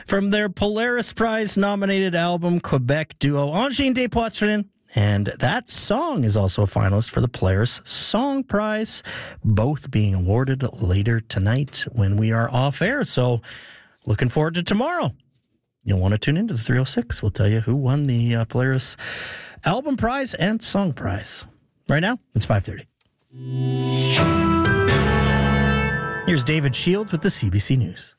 from their Polaris Prize-nominated album, Quebec duo Angine des Poitrines. And that song is also a finalist for the Polaris Song Prize, both being awarded later tonight when we are off air. So looking forward to tomorrow. You'll want to tune into the 306. We'll tell you who won the Polaris Album Prize and Song Prize. Right now, it's 5:30. Here's David Shield with the CBC News.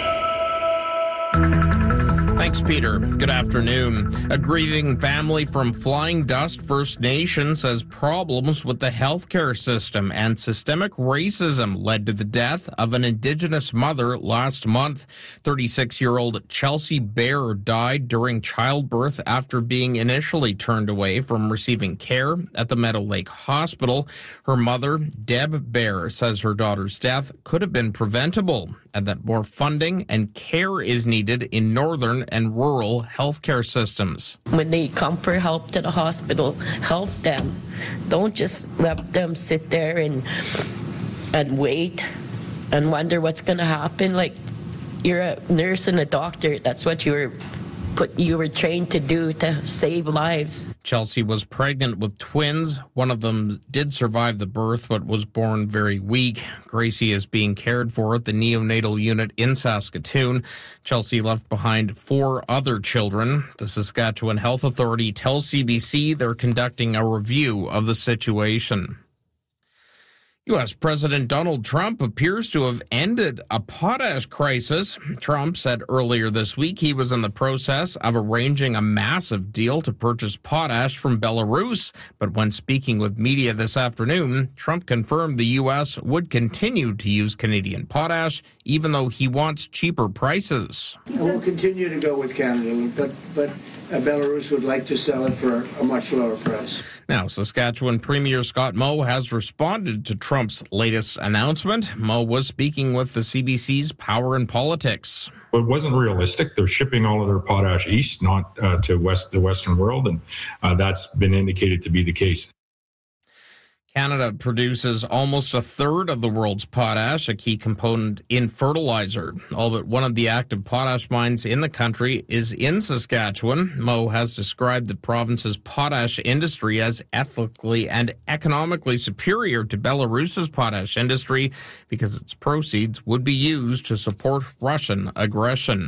Thanks, Peter. Good afternoon. A grieving family from Flying Dust First Nation says problems with the healthcare system and systemic racism led to the death of an Indigenous mother last month. 36-year-old Chelsea Bear died during childbirth after being initially turned away from receiving care at the Meadow Lake Hospital. Her mother, Deb Bear, says her daughter's death could have been preventable and that more funding and care is needed in northern and rural healthcare systems. When they come for help to the hospital, help them. Don't just let them sit there and wait and wonder what's going to happen. Like, you're a nurse and a doctor. That's what you were trained to do, to save lives. Chelsea was pregnant with twins. One of them did survive the birth, but was born very weak. Gracie is being cared for at the neonatal unit in Saskatoon. Chelsea left behind 4 other children. The Saskatchewan Health Authority tells CBC they're conducting a review of the situation. U.S. President Donald Trump appears to have ended a potash crisis. Trump said earlier this week he was in the process of arranging a massive deal to purchase potash from Belarus. But when speaking with media this afternoon, Trump confirmed the U.S. would continue to use Canadian potash, even though he wants cheaper prices. We'll continue to go with Canada, but Belarus would like to sell it for a much lower price. Now, Saskatchewan Premier Scott Moe has responded to Trump's latest announcement. Moe was speaking with the CBC's Power and Politics. It wasn't realistic. They're shipping all of their potash east, not to the Western world, and that's been indicated to be the case. Canada produces almost a third of the world's potash, a key component in fertilizer. All but one of the active potash mines in the country is in Saskatchewan. Moe has described the province's potash industry as ethically and economically superior to Belarus's potash industry because its proceeds would be used to support Russian aggression.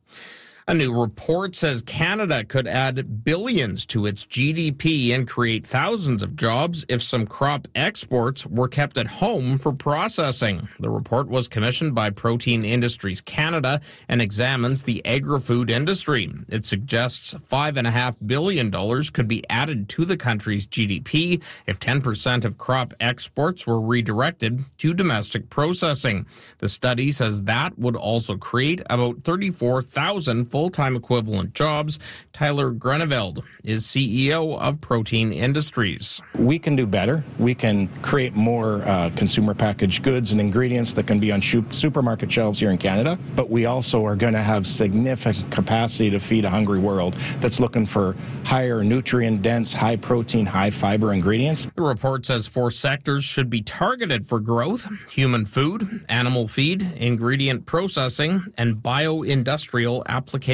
A new report says Canada could add billions to its GDP and create thousands of jobs if some crop exports were kept at home for processing. The report was commissioned by Protein Industries Canada and examines the agri-food industry. It suggests $5.5 billion could be added to the country's GDP if 10% of crop exports were redirected to domestic processing. The study says that would also create about 34,000 full-time equivalent jobs. Tyler Greneveld is CEO of Protein Industries. We can do better. We can create more consumer packaged goods and ingredients that can be on supermarket shelves here in Canada, but we also are going to have significant capacity to feed a hungry world that's looking for higher nutrient-dense, high-protein, high-fiber ingredients. The report says 4 sectors should be targeted for growth: human food, animal feed, ingredient processing, and bio-industrial applications.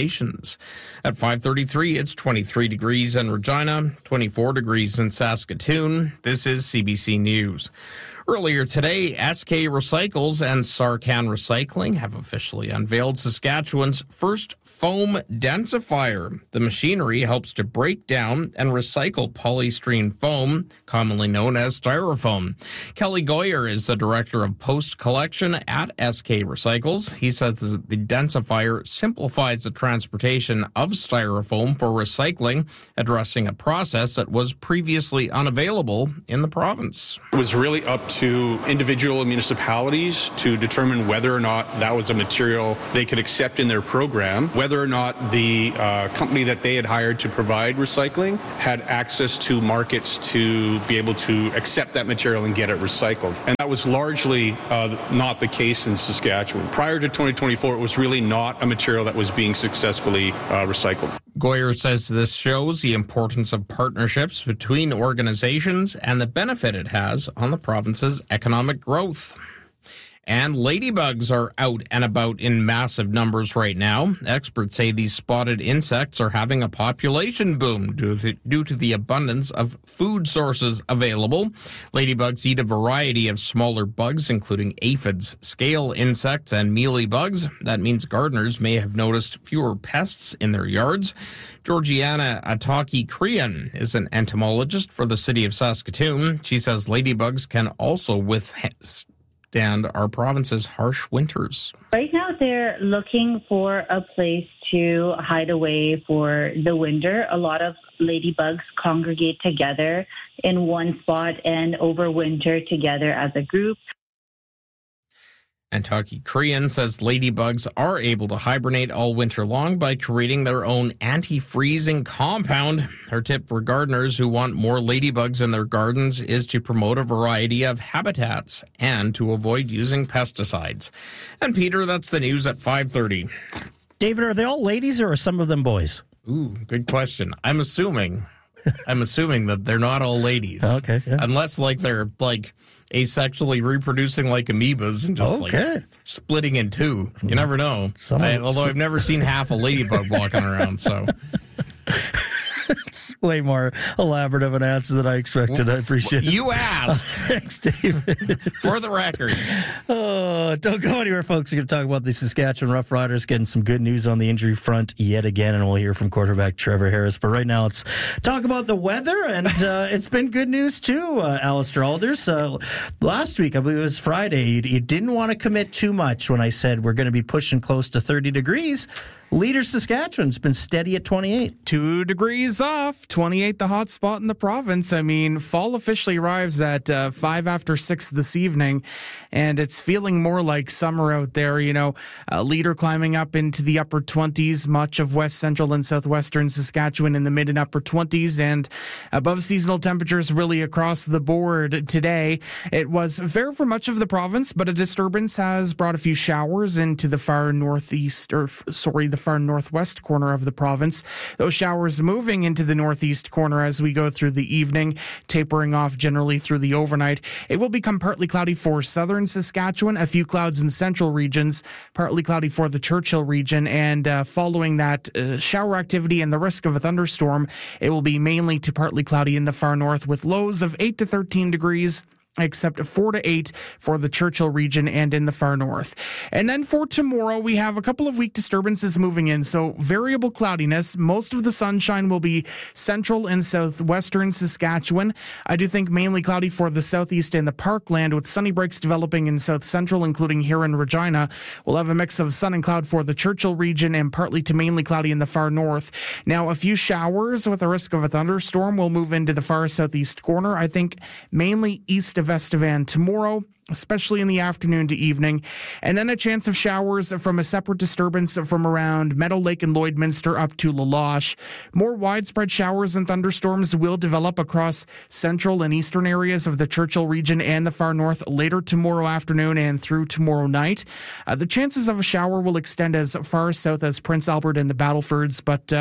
At 5:33, it's 23 degrees in Regina, 24 degrees in Saskatoon. This is CBC News. Earlier today, SK Recycles and Sarcan Recycling have officially unveiled Saskatchewan's first foam densifier. The machinery helps to break down and recycle polystyrene foam, commonly known as styrofoam. Kelly Goyer is the director of post-collection at SK Recycles. He says that the densifier simplifies the transportation of styrofoam for recycling, addressing a process that was previously unavailable in the province. It was really up to individual municipalities to determine whether or not that was a material they could accept in their program, whether or not the company that they had hired to provide recycling had access to markets to be able to accept that material and get it recycled. And that was largely not the case in Saskatchewan. Prior to 2024, it was really not a material that was being successfully recycled. Goyer says this shows the importance of partnerships between organizations and the benefit it has on the province's economic growth. And ladybugs are out and about in massive numbers right now. Experts say these spotted insects are having a population boom due to the abundance of food sources available. Ladybugs eat a variety of smaller bugs, including aphids, scale insects, and mealybugs. That means gardeners may have noticed fewer pests in their yards. Georgiana Ataki-Krian is an entomologist for the city of Saskatoon. She says ladybugs can also withstand our province's harsh winters. Right now, they're looking for a place to hide away for the winter. A lot of ladybugs congregate together in one spot and overwinter together as a group. And Ataki-Krian says ladybugs are able to hibernate all winter long by creating their own anti-freezing compound. Her tip for gardeners who want more ladybugs in their gardens is to promote a variety of habitats and to avoid using pesticides. And Peter, that's the news at 5:30. David, are they all ladies or are some of them boys? Ooh, good question. I'm assuming that they're not all ladies. Okay. Yeah. Unless they're asexually reproducing like amoebas and just splitting in two. You never know. Although I've never seen half a ladybug walking around, so. It's way more elaborate of an answer than I expected. I appreciate it. You asked. Thanks, David. For the record. Don't go anywhere, folks. We're going to talk about the Saskatchewan Roughriders getting some good news on the injury front yet again, and we'll hear from quarterback Trevor Harris. But right now, let's talk about the weather, and it's been good news too, Alistair Alders. Last week, I believe it was Friday, you didn't want to commit too much when I said we're going to be pushing close to 30 degrees. Leader Saskatchewan's been steady at 28. 2 degrees off, 28 the hot spot in the province. I mean, fall officially arrives at 5 after 6 this evening, and it's feeling more like summer out there. Leader climbing up into the upper 20s, much of west central and southwestern Saskatchewan in the mid and upper 20s, and above seasonal temperatures really across the board today. It was fair for much of the province, but a disturbance has brought a few showers into the far far northwest corner of the province. Those showers moving into the northeast corner as we go through the evening, tapering off generally through the overnight. It will become partly cloudy for southern Saskatchewan, a few clouds in central regions, partly cloudy for the Churchill region, and following that shower activity and the risk of a thunderstorm, it will be mainly to partly cloudy in the far north with lows of 8 to 13 degrees. Except 4 to 8 for the Churchill region and in the far north. And then for tomorrow, we have a couple of weak disturbances moving in. So variable cloudiness. Most of the sunshine will be central and southwestern Saskatchewan. I do think mainly cloudy for the southeast and the Parkland, with sunny breaks developing in south central, including here in Regina. We'll have a mix of sun and cloud for the Churchill region and partly to mainly cloudy in the far north. Now, a few showers with a risk of a thunderstorm will move into the far southeast corner. I think mainly east of Estevan tomorrow, especially in the afternoon to evening, and then a chance of showers from a separate disturbance from around Meadow Lake and Lloydminster up to La Loche. More widespread showers and thunderstorms will develop across central and eastern areas of the Churchill region and the far north later tomorrow afternoon and through tomorrow night. The chances of a shower will extend as far south as Prince Albert and the Battlefords, but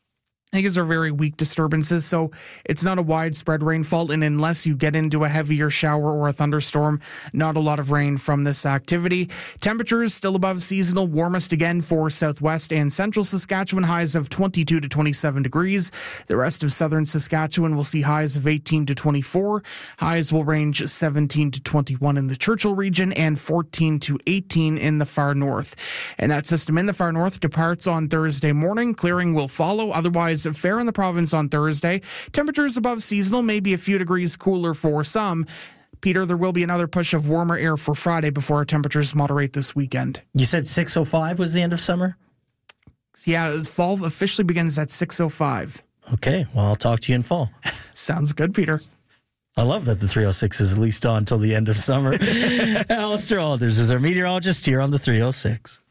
I think these are very weak disturbances, so it's not a widespread rainfall, and unless you get into a heavier shower or a thunderstorm, not a lot of rain from this activity. Temperatures still above seasonal, warmest again for southwest and central Saskatchewan, highs of 22 to 27 degrees. The rest of southern Saskatchewan will see highs of 18 to 24. Highs will range 17 to 21 in the Churchill region and 14 to 18 in the far north. And that system in the far north departs on Thursday morning. Clearing will follow, otherwise fair in the province on Thursday. Temperatures above seasonal, maybe a few degrees cooler for some. Peter, there will be another push of warmer air for Friday before our temperatures moderate this weekend. You said 6:05 was the end of summer? Yeah, fall officially begins at 6:05. Okay, well, I'll talk to you in fall. Sounds good, Peter. I love that the 306 is at least on until the end of summer. Alistair Alders is our meteorologist here on the 306.